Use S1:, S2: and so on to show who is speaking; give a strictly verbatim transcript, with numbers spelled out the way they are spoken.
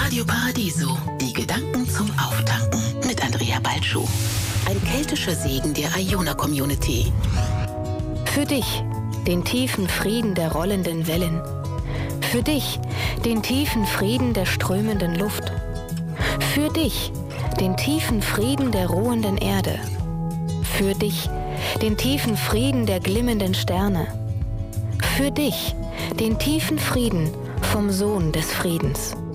S1: Radio Paradiso, die Gedanken zum Auftanken mit Andrea Balschuh. Ein keltischer Segen der Iona-Community.
S2: Für dich, den tiefen Frieden der rollenden Wellen. Für dich, den tiefen Frieden der strömenden Luft. Für dich, den tiefen Frieden der ruhenden Erde. Für dich, den tiefen Frieden der glimmenden Sterne. Für dich, den tiefen Frieden vom Sohn des Friedens.